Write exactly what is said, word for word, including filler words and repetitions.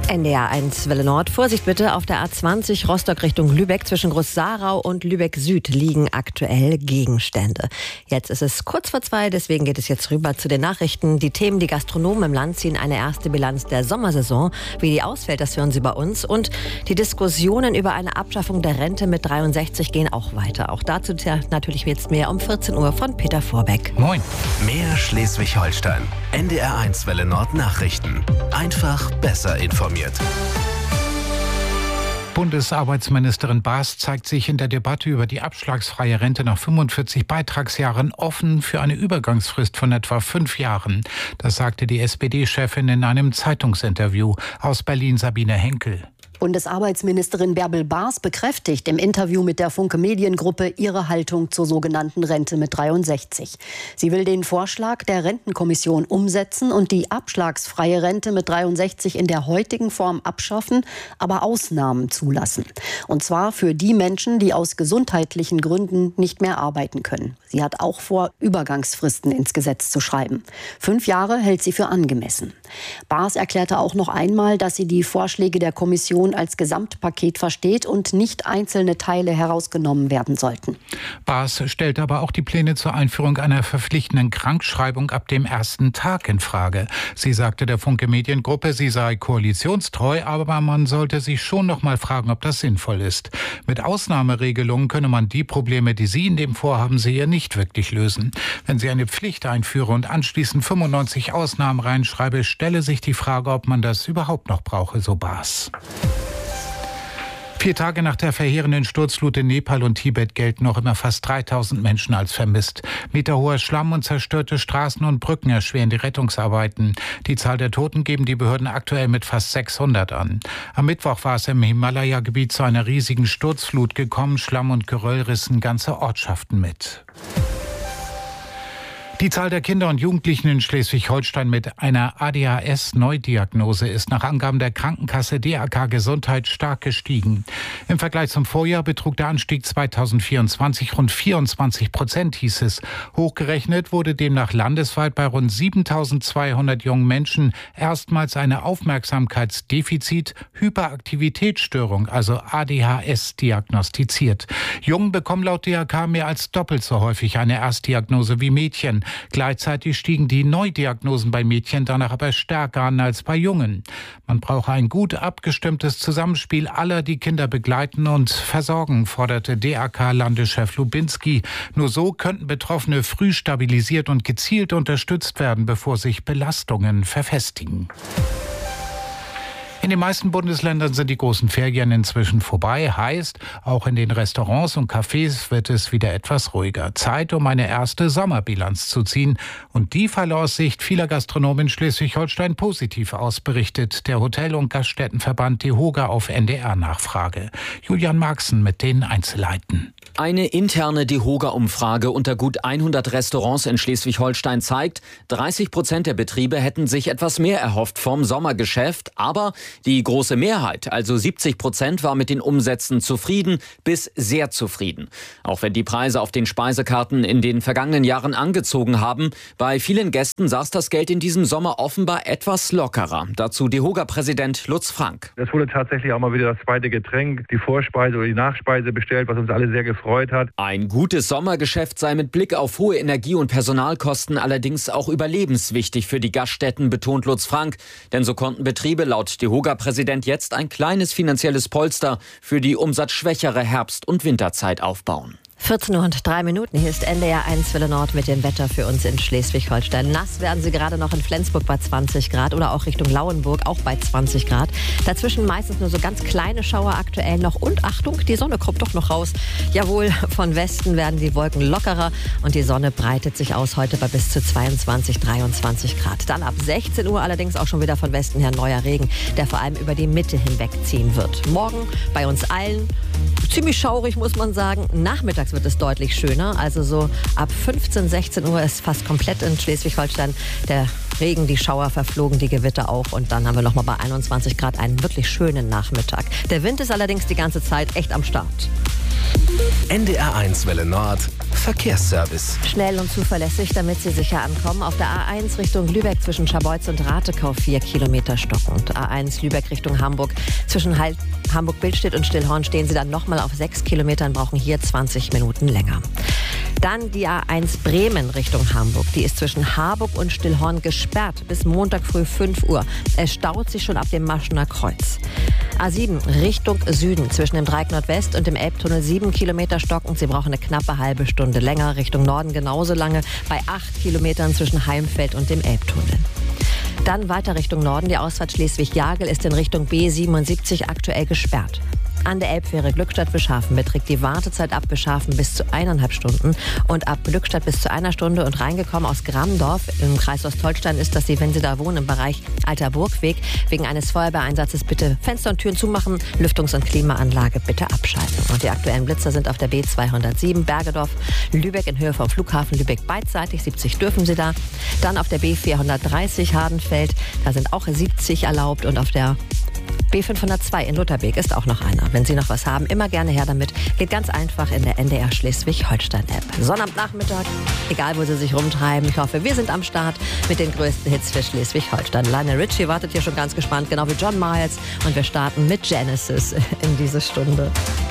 N D R eins Welle Nord. Vorsicht bitte, auf der A zwanzig Rostock Richtung Lübeck zwischen Groß-Sarau und Lübeck Süd liegen aktuell Gegenstände. Jetzt ist es kurz vor zwei, deswegen geht es jetzt rüber zu den Nachrichten. Die Themen, die Gastronomen im Land ziehen eine erste Bilanz der Sommersaison. Wie die ausfällt, das hören Sie bei uns. Und die Diskussionen über eine Abschaffung der Rente mit dreiundsechzig gehen auch weiter. Auch dazu natürlich jetzt mehr um vierzehn Uhr von Peter Vorbeck. Moin. Mehr Schleswig-Holstein. N D R eins Welle Nord Nachrichten. Einfach besser informiert. Bundesarbeitsministerin Baas zeigt sich in der Debatte über die abschlagsfreie Rente nach fünfundvierzig Beitragsjahren offen für eine Übergangsfrist von etwa fünf Jahren. Das sagte die S P D-Chefin in einem Zeitungsinterview. Aus Berlin Sabine Henkel. Bundesarbeitsministerin Bärbel Baas bekräftigt im Interview mit der Funke Mediengruppe ihre Haltung zur sogenannten Rente mit dreiundsechzig. Sie will den Vorschlag der Rentenkommission umsetzen und die abschlagsfreie Rente mit dreiundsechzig in der heutigen Form abschaffen, aber Ausnahmen zulassen. Und zwar für die Menschen, die aus gesundheitlichen Gründen nicht mehr arbeiten können. Sie hat auch vor, Übergangsfristen ins Gesetz zu schreiben. Fünf Jahre hält sie für angemessen. Baas erklärte auch noch einmal, dass sie die Vorschläge der Kommission als Gesamtpaket versteht und nicht einzelne Teile herausgenommen werden sollten. Baas stellt aber auch die Pläne zur Einführung einer verpflichtenden Krankschreibung ab dem ersten Tag in Frage. Sie sagte der Funke Mediengruppe, sie sei koalitionstreu, aber man sollte sich schon noch mal fragen, ob das sinnvoll ist. Mit Ausnahmeregelungen könne man die Probleme, die sie in dem Vorhaben sehe, nicht wirklich lösen. Wenn sie eine Pflicht einführe und anschließend fünfundneunzig Ausnahmen reinschreibe, stelle sich die Frage, ob man das überhaupt noch brauche, so Baas. Vier Tage nach der verheerenden Sturzflut in Nepal und Tibet gelten noch immer fast dreitausend Menschen als vermisst. Meterhoher Schlamm und zerstörte Straßen und Brücken erschweren die Rettungsarbeiten. Die Zahl der Toten geben die Behörden aktuell mit fast sechshundert an. Am Mittwoch war es im Himalaya-Gebiet zu einer riesigen Sturzflut gekommen. Schlamm und Geröll rissen ganze Ortschaften mit. Die Zahl der Kinder und Jugendlichen in Schleswig-Holstein mit einer A D H S-Neudiagnose ist nach Angaben der Krankenkasse D A K Gesundheit stark gestiegen. Im Vergleich zum Vorjahr betrug der Anstieg zweitausendvierundzwanzig rund vierundzwanzig Prozent, hieß es. Hochgerechnet wurde demnach landesweit bei rund siebentausendzweihundert jungen Menschen erstmals eine Aufmerksamkeitsdefizit-Hyperaktivitätsstörung, also A D H S, diagnostiziert. Jungen bekommen laut D A K mehr als doppelt so häufig eine Erstdiagnose wie Mädchen. Gleichzeitig stiegen die Neudiagnosen bei Mädchen danach aber stärker an als bei Jungen. Man brauche ein gut abgestimmtes Zusammenspiel aller, die Kinder begleiten und versorgen, forderte D A K-Landeschef Lubinski. Nur so könnten Betroffene früh stabilisiert und gezielt unterstützt werden, bevor sich Belastungen verfestigen. In den meisten Bundesländern sind die großen Ferien inzwischen vorbei. Heißt, auch in den Restaurants und Cafés wird es wieder etwas ruhiger. Zeit, um eine erste Sommerbilanz zu ziehen. Und die falle aus Sicht vieler Gastronomen in Schleswig-Holstein positiv aus, berichtet der Hotel- und Gaststättenverband DEHOGA auf N D R-Nachfrage. Julian Marxen mit den Einzelheiten. Eine interne DEHOGA-Umfrage unter gut hundert Restaurants in Schleswig-Holstein zeigt, dreißig Prozent der Betriebe hätten sich etwas mehr erhofft vom Sommergeschäft, aber die große Mehrheit, also siebzig Prozent, war mit den Umsätzen zufrieden bis sehr zufrieden. Auch wenn die Preise auf den Speisekarten in den vergangenen Jahren angezogen haben, bei vielen Gästen saß das Geld in diesem Sommer offenbar etwas lockerer. Dazu DEHOGA-Präsident Lutz Frank. Es wurde tatsächlich auch mal wieder das zweite Getränk, die Vorspeise oder die Nachspeise bestellt, was uns alle sehr gefreut hat. Ein gutes Sommergeschäft sei mit Blick auf hohe Energie- und Personalkosten allerdings auch überlebenswichtig für die Gaststätten, betont Lutz Frank. Denn so konnten Betriebe laut DEHOGA-Präsident jetzt ein kleines finanzielles Polster für die umsatzschwächere Herbst- und Winterzeit aufbauen. vierzehn Uhr und drei Minuten. Hier ist N D R eins Welle Nord mit dem Wetter für uns in Schleswig-Holstein. Nass werden sie gerade noch in Flensburg bei zwanzig Grad oder auch Richtung Lauenburg auch bei zwanzig Grad. Dazwischen meistens nur so ganz kleine Schauer aktuell noch. Und Achtung, die Sonne kommt doch noch raus. Jawohl, von Westen werden die Wolken lockerer und die Sonne breitet sich aus heute bei bis zu zweiundzwanzig, dreiundzwanzig Grad. Dann ab sechzehn Uhr allerdings auch schon wieder von Westen her neuer Regen, der vor allem über die Mitte hinwegziehen wird. Morgen bei uns allen ziemlich schaurig, muss man sagen. Nachmittags wird es deutlich schöner. Also so ab fünfzehn, sechzehn Uhr ist fast komplett in Schleswig-Holstein der Regen, die Schauer verflogen, die Gewitter auch. Und dann haben wir noch mal bei einundzwanzig Grad einen wirklich schönen Nachmittag. Der Wind ist allerdings die ganze Zeit echt am Start. N D R eins Welle Nord. Verkehrsservice. Schnell und zuverlässig, damit Sie sicher ankommen. Auf der A eins Richtung Lübeck zwischen Scharbeutz und Ratekau vier Kilometer stockend. A eins Lübeck Richtung Hamburg. Zwischen Hamburg-Billstedt und Stillhorn stehen Sie dann nochmal auf sechs Kilometern, brauchen hier zwanzig Minuten länger. Dann die A eins Bremen Richtung Hamburg. Die ist zwischen Harburg und Stillhorn gesperrt bis Montag früh fünf Uhr. Es staut sich schon ab dem Maschener Kreuz. A sieben Richtung Süden zwischen dem Dreieck Nordwest und dem Elbtunnel sieben Kilometer stockend. Sie brauchen eine knappe halbe Stunde länger. Richtung Norden genauso lange bei acht Kilometern zwischen Heimfeld und dem Elbtunnel. Dann weiter Richtung Norden. Die Ausfahrt Schleswig-Jagel ist in Richtung B siebenundsiebzig aktuell gesperrt. An der Elbfähre Glückstadt-Bischhafen beträgt die Wartezeit ab Bischhafen bis zu eineinhalb Stunden und ab Glückstadt bis zu einer Stunde. Und reingekommen aus Grammdorf im Kreis Ostholstein ist, dass Sie, wenn Sie da wohnen, im Bereich Alter Burgweg, wegen eines Feuerwehreinsatzes bitte Fenster und Türen zumachen, Lüftungs- und Klimaanlage bitte abschalten. Und die aktuellen Blitzer sind auf der B zweihundertsieben Bergedorf, Lübeck in Höhe vom Flughafen Lübeck beidseitig, siebzig dürfen Sie da. Dann auf der B vierhundertdreißig Hardenfeld, da sind auch siebzig erlaubt, und auf der B fünfhundertzwei in Lutherbeek ist auch noch einer. Wenn Sie noch was haben, immer gerne her damit. Geht ganz einfach in der N D R Schleswig-Holstein-App. Sonnabendnachmittag, egal wo Sie sich rumtreiben. Ich hoffe, wir sind am Start mit den größten Hits für Schleswig-Holstein. Lionel Richie wartet hier schon ganz gespannt, genau wie John Miles. Und wir starten mit Genesis in diese Stunde.